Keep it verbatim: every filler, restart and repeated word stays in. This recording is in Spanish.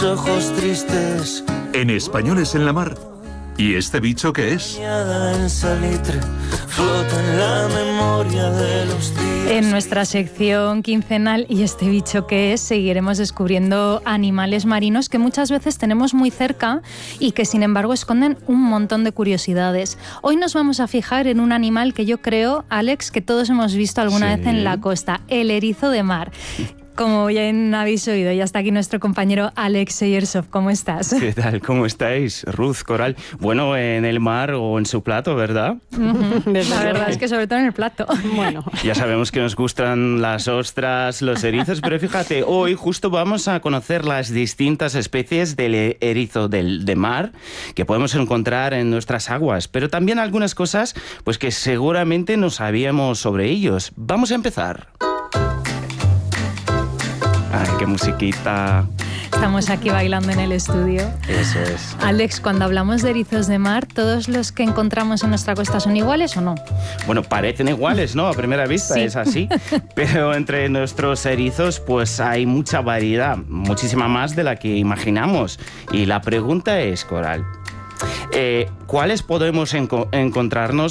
ojos tristes. En Españoles en la Mar. ¿Y este bicho qué es? En salitre, flota en la memoria de los días. En nuestra sección quincenal ¿Y este bicho qué es?, seguiremos descubriendo animales marinos que muchas veces tenemos muy cerca y que sin embargo esconden un montón de curiosidades. Hoy nos vamos a fijar en un animal que yo creo, Alex, que todos hemos visto alguna Sí. vez en la costa, el erizo de mar. Como bien habéis oído, ya está aquí nuestro compañero Alex Seyersov. ¿Cómo estás? ¿Qué tal? ¿Cómo estáis? Ruth, Coral. Bueno, en el mar o en su plato, ¿verdad? Uh-huh. La verdad es que sobre todo en el plato. Bueno. Ya sabemos que nos gustan las ostras, los erizos, pero fíjate, hoy justo vamos a conocer las distintas especies del erizo del, de mar que podemos encontrar en nuestras aguas, pero también algunas cosas pues que seguramente no sabíamos sobre ellos. Vamos a empezar. Ay, qué musiquita. Estamos aquí bailando en el estudio. Eso es. Alex, cuando hablamos de erizos de mar, ¿todos los que encontramos en nuestra costa son iguales o no? Bueno, parecen iguales, ¿no? A primera vista Sí. es así. Pero entre nuestros erizos, pues hay mucha variedad, muchísima más de la que imaginamos. Y la pregunta es, Coral, eh, ¿cuáles podemos enco- encontrarnos